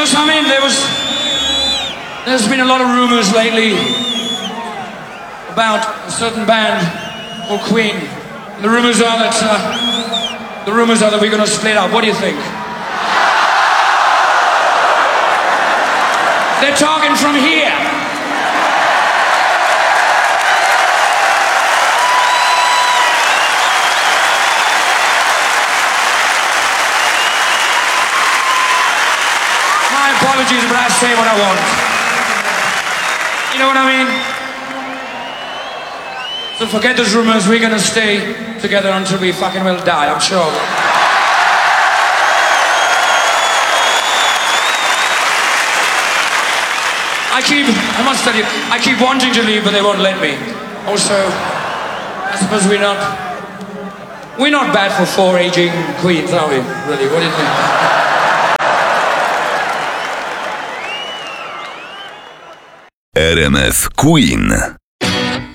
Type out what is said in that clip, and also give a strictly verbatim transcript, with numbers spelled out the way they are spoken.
know something? There was, there's been a lot of rumors lately about a certain band called Queen. The rumors are that uh, the rumors are that we're going to split up. What do you think? They're talking from here. My apologies, but I say what I want. You know what I mean? So forget those rumors. We're gonna stay together until we fucking will die, I'm sure. I keep, I must tell you, I keep wanting to leave, but they won't let me. Also, I suppose we're not, we're not bad for four aging queens, are we? Really, what do you think? R M F Queen.